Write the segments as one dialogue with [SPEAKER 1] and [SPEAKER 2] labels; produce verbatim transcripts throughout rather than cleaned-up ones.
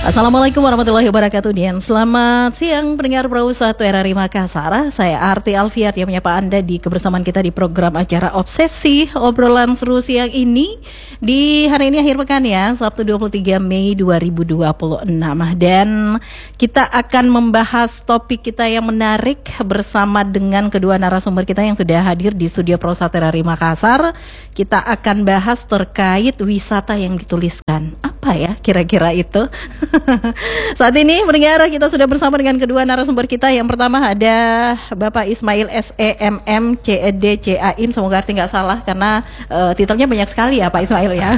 [SPEAKER 1] Assalamualaikum warahmatullahi wabarakatuh dan selamat siang pendengar Perahu Satu R R I Makassar. Saya Arti Alfiat yang menyapa Anda di kebersamaan kita di program acara Obsesi, obrolan seru siang ini di hari ini akhir pekan ya, Sabtu dua puluh tiga Mei dua ribu dua puluh enam. Dan kita akan membahas topik kita yang menarik bersama dengan kedua narasumber kita yang sudah hadir di studio Perahu Satu R R I Makassar. Kita akan bahas terkait wisata yang dituliskan. Apa ya kira-kira itu? Saat ini pendengar kita sudah bersama dengan kedua narasumber kita. Yang pertama ada Bapak Ismail S E M M C E D C A I N. Semoga arti nggak salah karena uh, titelnya banyak sekali ya Pak Ismail ya.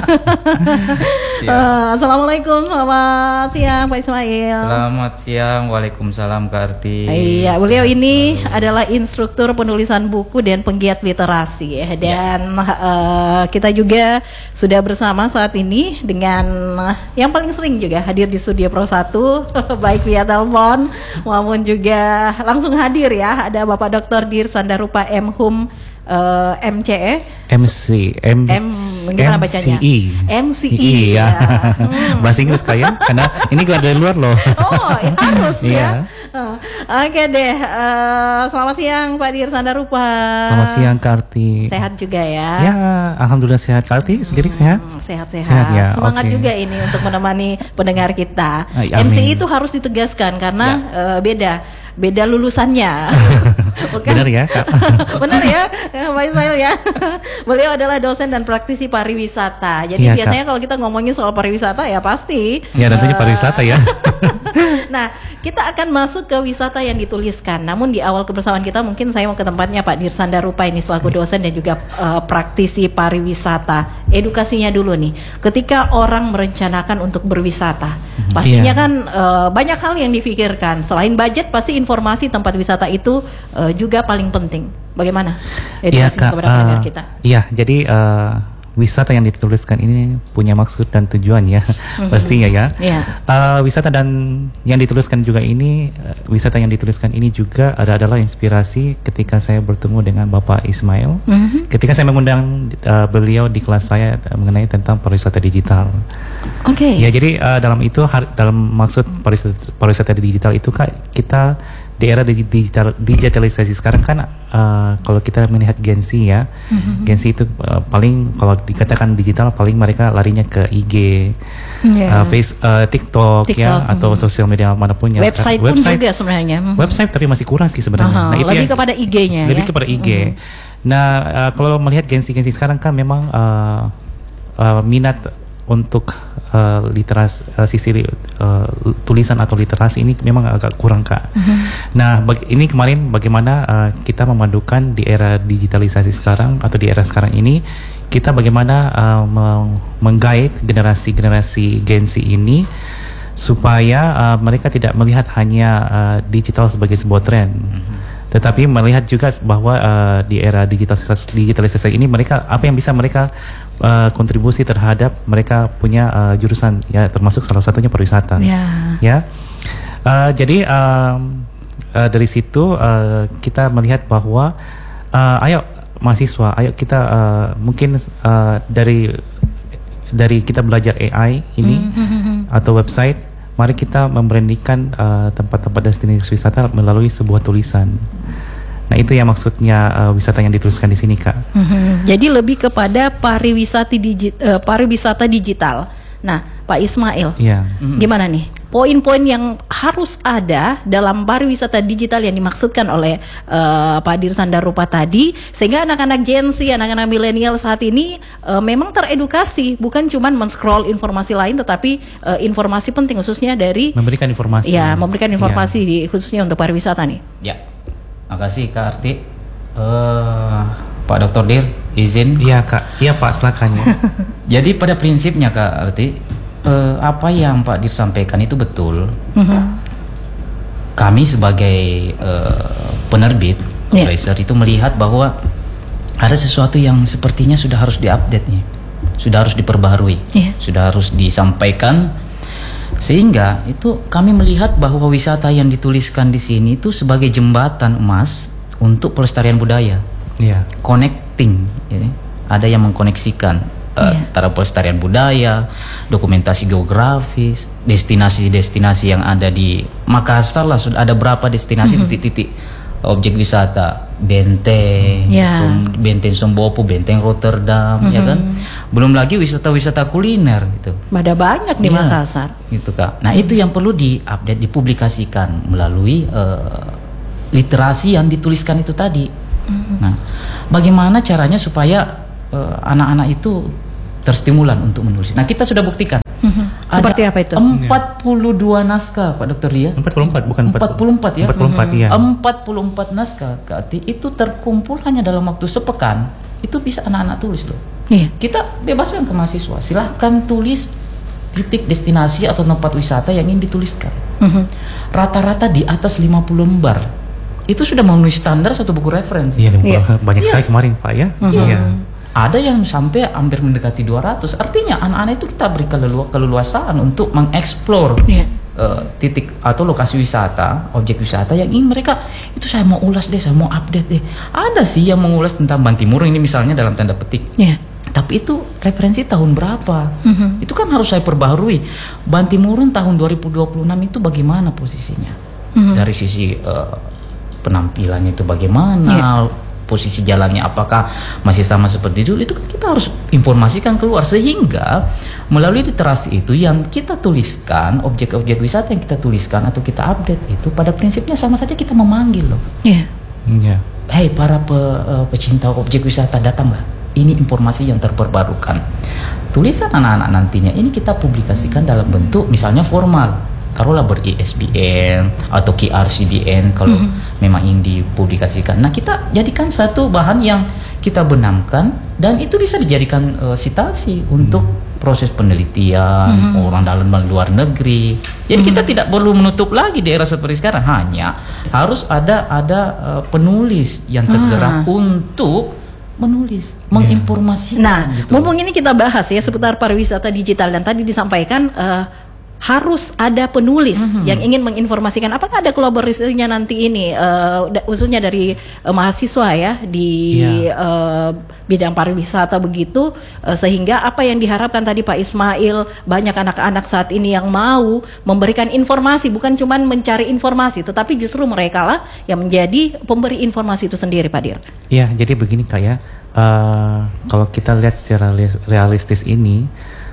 [SPEAKER 1] uh, Assalamualaikum, selamat siang Pak Ismail.
[SPEAKER 2] Selamat siang, waalaikumsalam Kak Arti.
[SPEAKER 1] Iya, beliau ini selalu adalah instruktur penulisan buku dan penggiat literasi ya. Dan ya. Uh, kita juga sudah bersama saat ini dengan yang paling sering juga hadir di studio Pro satu baik via telepon maupun juga langsung hadir ya. Ada Bapak Doktor Dir Sandarupa M Hum uh, M C E
[SPEAKER 3] M C M,
[SPEAKER 1] M gimana bacanya? M C E
[SPEAKER 3] ya. Hmm. Bahasa Inggris kayak karena ini keluar dari luar loh.
[SPEAKER 1] Oh, harus ya.
[SPEAKER 3] Yeah.
[SPEAKER 1] Oh, Oke okay deh. Uh, selamat siang Pak Dir Sandarupa.
[SPEAKER 3] Selamat siang Kak Arti.
[SPEAKER 1] Sehat juga ya?
[SPEAKER 3] Ya, alhamdulillah sehat. Kak Arti sendiri hmm, sehat?
[SPEAKER 1] Sehat-sehat.
[SPEAKER 3] Sehat, ya?
[SPEAKER 1] Semangat
[SPEAKER 3] okay.
[SPEAKER 1] juga ini untuk menemani pendengar kita.
[SPEAKER 3] Ay,
[SPEAKER 1] M C E itu harus ditegaskan karena ya. uh, beda. Beda lulusannya. Bukan?
[SPEAKER 3] Benar ya Kak?
[SPEAKER 1] Benar ya Pak Ismail ya. Beliau adalah dosen dan praktisi pariwisata. Jadi ya, biasanya Kak, kalau kita ngomongin soal pariwisata ya pasti
[SPEAKER 3] ya tentunya uh, pariwisata ya.
[SPEAKER 1] Nah, kita akan masuk ke wisata yang dituliskan. Namun di awal kebersamaan kita mungkin saya mau ke tempatnya Pak Dir Sandarupa ini selaku dosen dan juga uh, praktisi pariwisata. Edukasinya dulu nih. Ketika orang merencanakan untuk berwisata, pastinya yeah. kan uh, banyak hal yang difikirkan. Selain budget, pasti informasi tempat wisata itu uh, juga paling penting. Bagaimana edukasi
[SPEAKER 3] yeah,
[SPEAKER 1] kepada pendengar uh, kita?
[SPEAKER 3] Iya, jadi uh, wisata yang dituliskan ini punya maksud dan tujuan ya, mm-hmm. pastinya ya. Yeah. Uh, wisata dan yang dituliskan juga ini, uh, wisata yang dituliskan ini juga ada adalah inspirasi ketika saya bertemu dengan Bapak Ismail, mm-hmm. ketika saya mengundang uh, beliau di kelas saya uh, mengenai tentang pariwisata digital.
[SPEAKER 1] Oke. Okay.
[SPEAKER 3] Ya jadi uh, dalam itu dalam maksud pariwisata, pariwisata digital itu Kak, kita di era digital, digitalisasi sekarang kan uh, kalau kita melihat Gen Z ya, mm-hmm. Gen Z itu uh, paling kalau dikatakan digital paling mereka larinya ke I G, yeah. uh, Face, uh, TikTok, TikTok ya, mm-hmm. atau sosial media manapun ya.
[SPEAKER 1] Website pun website, juga sebenarnya. Mm-hmm.
[SPEAKER 3] Website tapi masih kurang sih sebenarnya.
[SPEAKER 1] Uh-huh.
[SPEAKER 3] Nah, itu
[SPEAKER 1] lebih
[SPEAKER 3] yang,
[SPEAKER 1] kepada I G-nya.
[SPEAKER 3] Lebih
[SPEAKER 1] ya?
[SPEAKER 3] kepada I G.
[SPEAKER 1] Mm-hmm.
[SPEAKER 3] Nah uh, kalau melihat Gen Z Gen Z sekarang kan memang uh, uh, minat untuk uh, literasi uh, sisi uh, tulisan atau literasi ini memang agak kurang Kak. Mm-hmm. Nah bag- ini kemarin bagaimana uh, kita memadukan di era digitalisasi sekarang atau di era sekarang ini kita bagaimana uh, meng- menggait generasi-generasi Gen Z ini supaya uh, mereka tidak melihat hanya uh, digital sebagai sebuah tren. Mm-hmm. Tetapi melihat juga bahwa uh, di era digitalisasi, digitalisasi ini mereka apa yang bisa mereka uh, kontribusi terhadap mereka punya uh, jurusan ya termasuk salah satunya pariwisata. Yeah. Ya. Uh, jadi um, uh, dari situ uh, kita melihat bahwa uh, ayo mahasiswa, ayo kita uh, mungkin uh, dari dari kita belajar A I ini mm-hmm. atau website. Mari kita memberanikan uh, tempat-tempat destinasi wisata melalui sebuah tulisan. Nah itu ya maksudnya uh, wisata yang dituliskan di sini Kak.
[SPEAKER 1] Mm-hmm. Jadi lebih kepada pariwisata, digi- uh, pariwisata digital. Nah Pak Ismail,
[SPEAKER 3] yeah.
[SPEAKER 1] mm-hmm. gimana nih poin-poin yang harus ada dalam pariwisata digital yang dimaksudkan oleh uh, Pak Dir Sandarupa tadi, sehingga anak-anak Gen Z, anak-anak milenial saat ini uh, memang teredukasi, bukan cuma men-scroll informasi lain, tetapi uh, informasi penting khususnya dari
[SPEAKER 3] memberikan informasi.
[SPEAKER 1] Ya, memberikan informasi
[SPEAKER 3] ya.
[SPEAKER 1] di, khususnya untuk pariwisata nih.
[SPEAKER 2] Ya, makasih Kak Arti. Uh, Pak Doktor Dir, izin.
[SPEAKER 3] Iya Kak, iya Pak silakan.
[SPEAKER 2] Jadi pada prinsipnya Kak Arti, Uh, apa yang Pak Dir sampaikan itu betul. Mm-hmm. Kami sebagai uh, penerbit, yeah. publisher itu melihat bahwa ada sesuatu yang sepertinya sudah harus diupdate nih, sudah harus diperbaharui, yeah. sudah harus disampaikan. Sehingga itu kami melihat bahwa wisata yang dituliskan di sini itu sebagai jembatan emas untuk pelestarian budaya, yeah. connecting. Ya. Ada yang mengkoneksikan uh, yeah. Antara pelestarian budaya, dokumentasi geografis, destinasi-destinasi yang ada di Makassar lah, sudah ada berapa destinasi mm-hmm. titik-titik objek wisata, benteng,
[SPEAKER 1] yeah.
[SPEAKER 2] benteng Sombopo, benteng Rotterdam, mm-hmm. ya kan. Belum lagi wisata-wisata kuliner gitu.
[SPEAKER 1] Ada banyak di ya, Makassar.
[SPEAKER 2] Gitu Kak. Nah, mm-hmm. itu yang perlu diupdate, dipublikasikan melalui uh, literasi yang dituliskan itu tadi. Mm-hmm. Nah, bagaimana caranya supaya uh, anak-anak itu terstimulan untuk menulis. Nah, kita sudah buktikan.
[SPEAKER 1] Mm-hmm. Seperti apa itu?
[SPEAKER 2] empat puluh dua naskah Pak Dokter Ria.
[SPEAKER 3] empat puluh empat bukan
[SPEAKER 2] empat puluh empat ya.
[SPEAKER 3] empat puluh empat
[SPEAKER 2] mm-hmm.
[SPEAKER 3] ya.
[SPEAKER 2] empat puluh empat naskah Kak Ati, itu terkumpul hanya dalam waktu sepekan. Itu bisa anak-anak tulis loh.
[SPEAKER 1] Iya.
[SPEAKER 2] Kita bebaskan ke mahasiswa. Silahkan tulis titik destinasi atau tempat wisata yang ingin dituliskan. Mm-hmm. Rata-rata di atas lima puluh lembar. Itu sudah memenuhi standar satu buku referensi.
[SPEAKER 3] Iya, yeah, banyak
[SPEAKER 2] yes.
[SPEAKER 3] sekali kemarin Pak ya.
[SPEAKER 1] Mm-hmm.
[SPEAKER 3] Iya.
[SPEAKER 2] Ada yang sampai hampir mendekati dua ratus. Artinya anak-anak itu kita berikan kelelu- keleluasaan untuk mengeksplor yeah. uh, titik atau lokasi wisata, objek wisata yang ingin mereka itu saya mau ulas deh, saya mau update deh. Ada sih yang mengulas tentang Bantimurung ini misalnya dalam tanda petik.
[SPEAKER 1] Yeah.
[SPEAKER 2] Tapi itu referensi tahun berapa? Mm-hmm. Itu kan harus saya perbaharui. Bantimurung tahun dua ribu dua puluh enam itu bagaimana posisinya? Mm-hmm. Dari sisi uh, penampilannya itu bagaimana? Yeah. Posisi jalannya apakah masih sama seperti dulu, itu kan kita harus informasikan keluar, sehingga melalui literasi itu yang kita tuliskan, objek-objek wisata yang kita tuliskan atau kita update itu pada prinsipnya sama saja kita memanggil loh.
[SPEAKER 1] Iya.
[SPEAKER 2] Yeah. Yeah. Hei para pe, uh, pecinta objek wisata, datanglah. Ini informasi yang terbarukan. Tulisan anak-anak nantinya ini kita publikasikan dalam bentuk misalnya formal. Taruhlah ber-I S B N atau Q R C D N kalau mm-hmm. memang ingin dipublikasikan. Nah, kita jadikan satu bahan yang kita benamkan dan itu bisa dijadikan uh, sitasi untuk mm-hmm. proses penelitian mm-hmm. orang dalam dan luar negeri. Jadi mm-hmm. kita tidak perlu menutup lagi di era seperti sekarang, hanya harus ada ada uh, penulis yang tergerak ah. untuk menulis, menginformasikan.
[SPEAKER 1] Nah,
[SPEAKER 2] gitu.
[SPEAKER 1] mumpung ini kita bahas ya seputar pariwisata digital dan tadi disampaikan uh, harus ada penulis mm-hmm. yang ingin menginformasikan. Apakah ada kolaborasinya nanti ini, uh, khususnya dari uh, mahasiswa ya di yeah. uh, bidang pariwisata begitu, uh, sehingga apa yang diharapkan tadi Pak Ismail, banyak anak-anak saat ini yang mau memberikan informasi, bukan cuma mencari informasi, tetapi justru mereka lah yang menjadi pemberi informasi itu sendiri, Pak Dir.
[SPEAKER 3] Iya, jadi begini Kak ya, uh, kalau kita lihat secara realistis ini,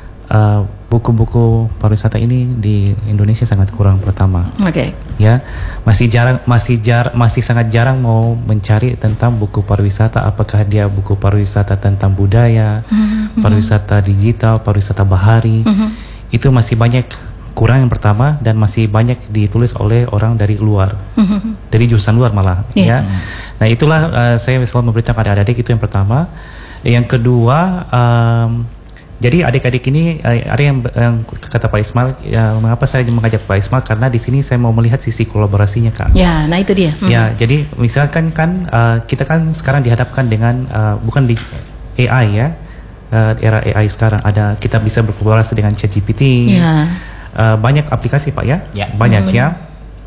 [SPEAKER 3] Uh, buku-buku pariwisata ini di Indonesia sangat kurang pertama.
[SPEAKER 1] Oke. Okay.
[SPEAKER 3] Ya, masih jarang, masih jar, masih sangat jarang mau mencari tentang buku pariwisata. Apakah dia buku pariwisata tentang budaya, mm-hmm. pariwisata digital, pariwisata bahari? Mm-hmm. Itu masih banyak kurang yang pertama, dan masih banyak ditulis oleh orang dari luar, mm-hmm. dari jurusan luar malah. Yeah. Ya. Nah itulah uh, saya selalu memberitahu pada adik-adik, itu yang pertama. Yang kedua. Um, Jadi adik-adik ini ada yang, yang kata Pak Ismail, ya, mengapa saya mengajak Pak Ismail, karena di sini saya mau melihat sisi kolaborasinya Kak.
[SPEAKER 1] Ya, nah itu dia. Hmm.
[SPEAKER 3] Ya, jadi misalkan kan uh, kita kan sekarang dihadapkan dengan uh, bukan di A I ya, uh, era A I sekarang ada, kita bisa berkolaborasi dengan ChatGPT. Ya. Uh, banyak aplikasi Pak ya, ya. banyak hmm. ya.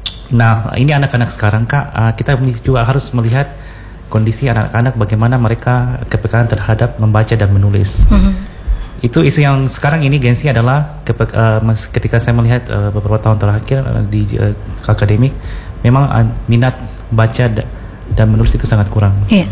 [SPEAKER 3] Nah ini anak-anak sekarang Kak, uh, kita juga harus melihat kondisi anak-anak, bagaimana mereka kepekaan terhadap membaca dan menulis. Hmm. Itu isu yang sekarang ini gengsi adalah ketika, uh, ketika saya melihat uh, beberapa tahun terakhir uh, di uh, akademik, memang uh, minat baca da- dan menulis itu sangat kurang. Yeah.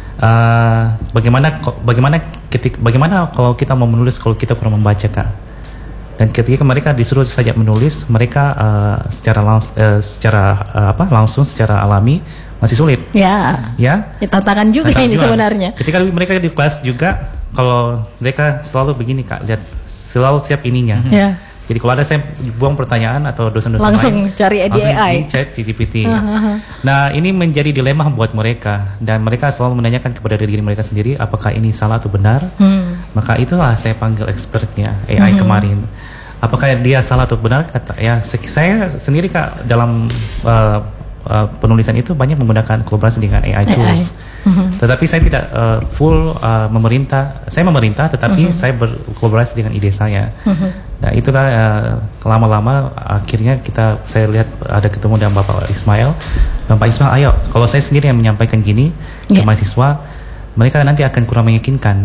[SPEAKER 3] Uh, bagaimana bagaimana ketika bagaimana kalau kita mau menulis kalau kita kurang membaca Kak? Dan ketika mereka disuruh saja menulis, mereka uh, secara langs- uh, secara uh, apa langsung secara alami masih sulit.
[SPEAKER 1] Ya.
[SPEAKER 3] Ya.
[SPEAKER 1] Ya tantangan juga tantangan ini juga. Sebenarnya.
[SPEAKER 3] Ketika mereka di kelas juga, kalau mereka selalu begini Kak, lihat selalu siap ininya. Mm-hmm. Yeah. Jadi kalau ada saya buang pertanyaan atau dosen-dosen
[SPEAKER 1] langsung
[SPEAKER 3] lain,
[SPEAKER 1] cari di A I,
[SPEAKER 3] chat G P T. Uh-huh. Nah ini menjadi dilema buat mereka, dan mereka selalu menanyakan kepada diri mereka sendiri apakah ini salah atau benar. Hmm. Maka itulah saya panggil expertnya A I hmm. kemarin. Apakah dia salah atau benar? Kata ya saya sendiri Kak dalam uh, uh, penulisan itu banyak menggunakan kolaborasi dengan A I tools. A I. Mm-hmm. Tetapi saya tidak uh, full uh, memerintah, saya memerintah, tetapi mm-hmm. saya berkolaborasi dengan ide saya. Mm-hmm. Nah itulah uh, lama-lama akhirnya kita, saya lihat ada ketemu dengan Bapak Ismail. Bapak Ismail, ayo, kalau saya sendiri yang menyampaikan gini yeah. ke mahasiswa, mereka nanti akan kurang meyakinkan.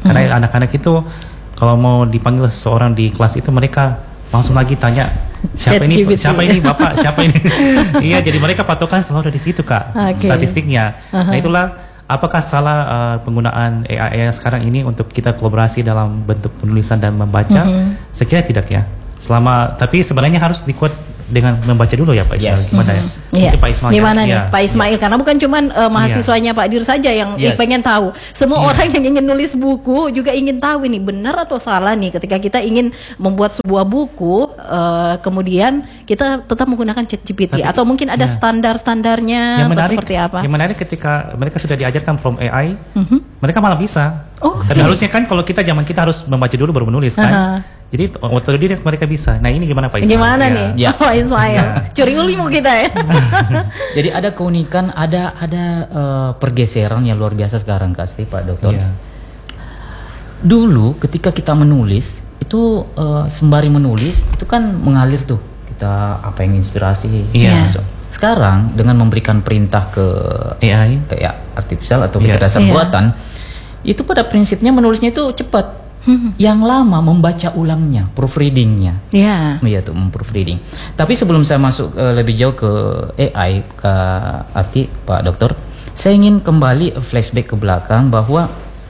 [SPEAKER 3] Karena anak-anak itu kalau mau dipanggil seseorang di kelas itu mereka langsung lagi tanya siapa ini, siapa ini bapak, siapa ini. Iya, jadi mereka patokan selalu ada di situ kak, okay. statistiknya. Uh-huh. Nah itulah apakah salah uh, penggunaan A I sekarang ini untuk kita kolaborasi dalam bentuk penulisan dan membaca? Uh-huh. Saya kira tidak ya. Selama tapi sebenarnya harus dikuat dengan membaca dulu ya Pak Ismail.
[SPEAKER 2] Yes.
[SPEAKER 3] Gimana ya?
[SPEAKER 1] Yeah.
[SPEAKER 3] Pak Ismail.
[SPEAKER 1] Gimana
[SPEAKER 3] ya?
[SPEAKER 1] nih
[SPEAKER 3] Ya.
[SPEAKER 1] Pak Ismail? Karena bukan cuma uh, mahasiswanya yeah. Pak Dir saja yang
[SPEAKER 2] Yes.
[SPEAKER 1] pengen tahu. Semua
[SPEAKER 3] Yeah.
[SPEAKER 1] orang yang ingin nulis buku juga ingin tahu ini benar atau salah nih. Ketika kita ingin membuat sebuah buku, uh, kemudian kita tetap menggunakan ChatGPT atau mungkin ada
[SPEAKER 3] yeah.
[SPEAKER 1] standar-standarnya
[SPEAKER 3] Yang menarik,
[SPEAKER 1] seperti apa?
[SPEAKER 3] Yang menarik ketika mereka sudah diajarkan prompt A I,
[SPEAKER 1] Mm-hmm.
[SPEAKER 3] mereka malah bisa.
[SPEAKER 1] Oh,
[SPEAKER 3] Tapi
[SPEAKER 1] okay.
[SPEAKER 3] harusnya kan kalau kita zaman kita harus membaca dulu baru menulis kan.
[SPEAKER 1] Uh-huh.
[SPEAKER 3] Jadi otodidak mereka bisa. Nah ini gimana Pak Ismail?
[SPEAKER 1] Gimana
[SPEAKER 3] Ya.
[SPEAKER 1] nih
[SPEAKER 2] Ya.
[SPEAKER 1] Pak Ismail?
[SPEAKER 3] Ya.
[SPEAKER 1] Curi ilmu kita ya.
[SPEAKER 2] Jadi ada keunikan, ada ada uh, pergeseran yang luar biasa sekarang Kak Pak Dokter.
[SPEAKER 3] Iya.
[SPEAKER 2] Dulu ketika kita menulis itu uh, sembari menulis itu kan mengalir tuh kita apa yang inspirasi.
[SPEAKER 3] Iya.
[SPEAKER 2] So, sekarang dengan memberikan perintah ke
[SPEAKER 3] A I,
[SPEAKER 2] ke ya, artificial atau
[SPEAKER 3] Iya.
[SPEAKER 2] kecerdasan
[SPEAKER 1] Iya.
[SPEAKER 2] buatan, itu pada prinsipnya menulisnya itu cepat. Yang lama membaca ulangnya, proofreadingnya.
[SPEAKER 1] Ya.
[SPEAKER 2] Iya tuh, proofreading. Tapi sebelum saya masuk uh, lebih jauh ke A I, ke arti Pak Dokter, saya ingin kembali flashback ke belakang bahwa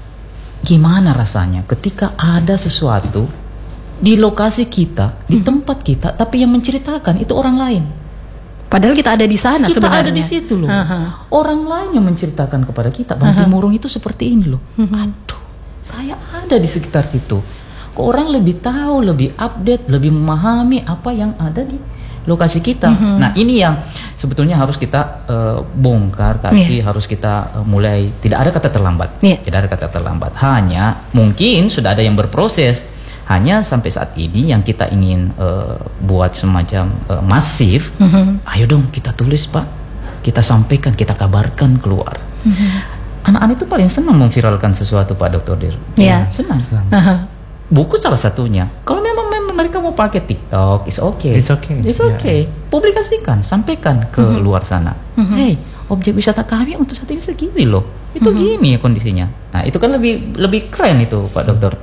[SPEAKER 2] gimana rasanya ketika ada sesuatu di lokasi kita, di tempat kita, tapi yang menceritakan itu orang lain.
[SPEAKER 1] Padahal kita ada di sana
[SPEAKER 2] Kita
[SPEAKER 1] sebenarnya.
[SPEAKER 2] ada di situ loh.
[SPEAKER 1] Aha.
[SPEAKER 2] Orang lain yang menceritakan kepada kita, Banti Murung itu seperti ini loh. Aduh, saya ada di sekitar situ. Kok orang lebih tahu, lebih update, lebih memahami apa yang ada di lokasi kita.
[SPEAKER 1] Mm-hmm.
[SPEAKER 2] Nah ini yang sebetulnya harus kita uh, bongkar, kasih,
[SPEAKER 1] Yeah.
[SPEAKER 2] harus kita uh, mulai. Tidak ada kata terlambat.
[SPEAKER 1] Yeah.
[SPEAKER 2] Tidak ada kata terlambat. Hanya mungkin sudah ada yang berproses. Hanya sampai saat ini yang kita ingin uh, buat semacam uh, masif.
[SPEAKER 1] Mm-hmm.
[SPEAKER 2] Ayo dong kita tulis Pak, kita sampaikan, kita kabarkan keluar. Mm-hmm. Anak-anak itu paling senang memviralkan sesuatu Pak Dokter Dir.
[SPEAKER 1] Yeah.
[SPEAKER 2] Senang.
[SPEAKER 1] Aha.
[SPEAKER 2] Buku salah satunya. Kalau memang, memang mereka mau pakai TikTok, it's okay.
[SPEAKER 3] It's okay.
[SPEAKER 2] It's
[SPEAKER 3] Yeah.
[SPEAKER 2] okay. Publikasikan, sampaikan ke
[SPEAKER 1] Mm-hmm.
[SPEAKER 2] luar sana.
[SPEAKER 1] Mm-hmm.
[SPEAKER 2] Hey, objek wisata kami untuk saat ini segini loh. Itu
[SPEAKER 1] Mm-hmm.
[SPEAKER 2] gini kondisinya. Nah itu kan lebih lebih keren itu Pak Dokter.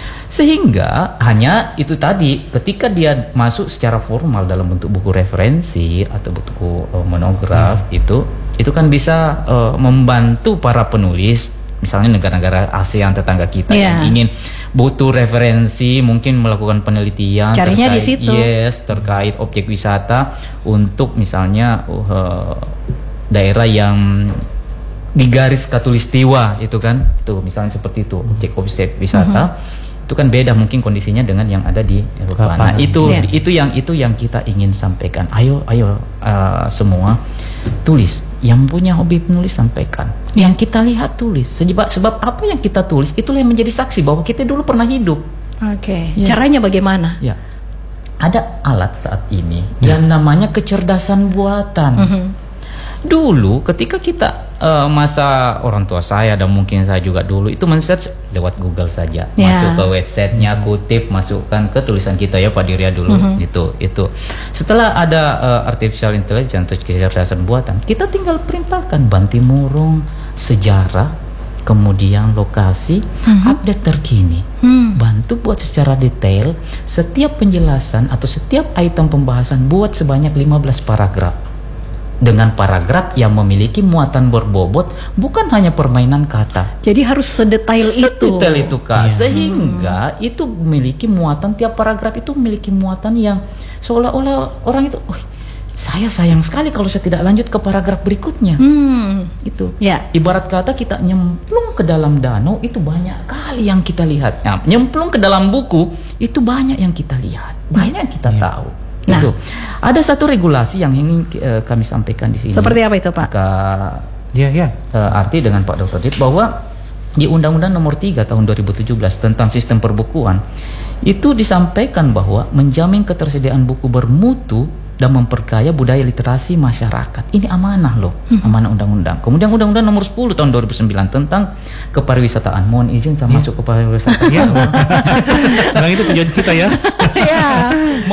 [SPEAKER 2] Sehingga hanya itu tadi ketika dia masuk secara formal dalam bentuk buku referensi atau buku uh, monograf
[SPEAKER 3] Hmm.
[SPEAKER 2] itu itu kan bisa uh, membantu para penulis misalnya negara-negara ASEAN tetangga kita
[SPEAKER 1] Yeah.
[SPEAKER 2] yang ingin butuh referensi mungkin melakukan penelitian
[SPEAKER 1] Carinya di
[SPEAKER 2] terkait
[SPEAKER 1] situ.
[SPEAKER 2] yes terkait objek wisata untuk misalnya uh, daerah yang di garis katulistiwa itu kan tuh misalnya seperti itu objek-objek wisata. Mm-hmm. Itu kan beda mungkin kondisinya dengan yang ada di Eropa.
[SPEAKER 3] Kapan?
[SPEAKER 2] Nah itu
[SPEAKER 1] Yeah.
[SPEAKER 2] itu yang itu yang kita ingin sampaikan. Ayo ayo uh, semua tulis. Yang punya hobi penulis sampaikan.
[SPEAKER 1] Yeah.
[SPEAKER 2] Yang kita lihat tulis. Sebab sebab apa yang kita tulis itulah yang menjadi saksi bahwa kita dulu pernah hidup.
[SPEAKER 1] Oke.
[SPEAKER 2] Ya.
[SPEAKER 1] Caranya bagaimana?
[SPEAKER 2] Ya. Ada alat saat ini yang namanya kecerdasan buatan.
[SPEAKER 1] Mhm.
[SPEAKER 2] Dulu ketika kita uh, masa orang tua saya dan mungkin saya juga dulu itu men-search lewat Google saja,
[SPEAKER 1] Ya.
[SPEAKER 2] masuk ke websitenya, kutip, masukkan ke tulisan kita ya Pak Dirya dulu.
[SPEAKER 1] Mhm.
[SPEAKER 2] Itu itu. Setelah ada uh, artificial intelligence atau kecerdasan buatan, kita tinggal perintahkan Banti Murung, sejarah, kemudian lokasi,
[SPEAKER 1] Mhm.
[SPEAKER 2] update terkini.
[SPEAKER 1] Hmm.
[SPEAKER 2] Bantu buat secara detail setiap penjelasan atau setiap item pembahasan buat sebanyak lima belas paragraf. Dengan paragraf yang memiliki muatan berbobot, bukan hanya permainan kata.
[SPEAKER 1] Jadi harus sedetail itu.
[SPEAKER 2] Sedetail itu Kak.
[SPEAKER 3] Iya.
[SPEAKER 2] Sehingga itu memiliki muatan, tiap paragraf itu memiliki muatan yang seolah-olah orang itu, oh, saya sayang sekali kalau saya tidak lanjut ke paragraf berikutnya.
[SPEAKER 1] Hmm.
[SPEAKER 2] Itu.
[SPEAKER 1] Ya.
[SPEAKER 2] Ibarat kata kita nyemplung ke dalam danau itu banyak kali yang kita lihat. Nah, nyemplung ke dalam buku itu banyak yang kita lihat, banyak yang kita
[SPEAKER 3] Iya.
[SPEAKER 2] tahu.
[SPEAKER 1] Nah.
[SPEAKER 2] Itu. Ada satu regulasi yang ingin uh, kami sampaikan di sini.
[SPEAKER 1] Seperti apa itu, Pak?
[SPEAKER 2] Ke
[SPEAKER 3] Ya, ya.
[SPEAKER 2] uh, arti dengan Pak Dokter Dit bahwa di Undang-Undang Nomor tiga Tahun dua ribu tujuh belas tentang sistem perbukuan itu disampaikan bahwa menjamin ketersediaan buku bermutu dan memperkaya budaya literasi masyarakat. Ini amanah loh, amanah undang-undang. Kemudian Undang-Undang Nomor sepuluh Tahun dua ribu sembilan tentang kepariwisataan. Mohon izin saya
[SPEAKER 3] Ya.
[SPEAKER 2] masuk ke pariwisata.
[SPEAKER 3] Ya. Memang itu tujuan kita ya.
[SPEAKER 1] Ya.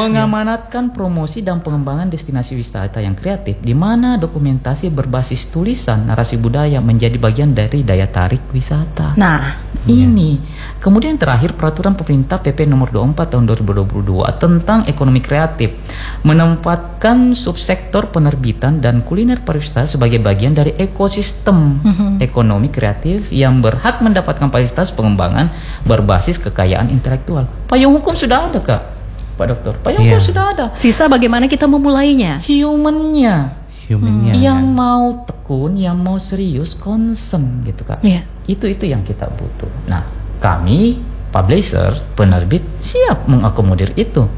[SPEAKER 2] mengamanatkan promosi dan pengembangan destinasi wisata yang kreatif, di mana dokumentasi berbasis tulisan narasi budaya menjadi bagian dari daya tarik wisata.
[SPEAKER 1] Nah,
[SPEAKER 2] ini kemudian terakhir peraturan pemerintah P P nomor dua puluh empat tahun dua ribu dua puluh dua tentang ekonomi kreatif menempatkan subsektor penerbitan dan kuliner pariwisata sebagai bagian dari ekosistem mm-hmm. ekonomi kreatif yang berhak mendapatkan fasilitas pengembangan berbasis kekayaan intelektual. Payung hukum sudah ada, Kak, Pak Dokter. Payung
[SPEAKER 3] yeah.
[SPEAKER 2] hukum sudah ada.
[SPEAKER 1] Sisa bagaimana kita memulainya?
[SPEAKER 2] Humannya.
[SPEAKER 3] Humannya.
[SPEAKER 2] Yang
[SPEAKER 3] ya.
[SPEAKER 2] mau tekun, yang mau serius, concern gitu, Kak.
[SPEAKER 1] Yeah.
[SPEAKER 2] Itu itu yang kita butuh. Nah, kami publisher, penerbit siap mengakomodir itu.